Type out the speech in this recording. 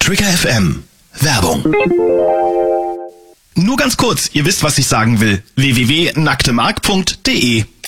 Trigger FM. Werbung. Nur ganz kurz, ihr wisst, was ich sagen will. www.nacktemark.de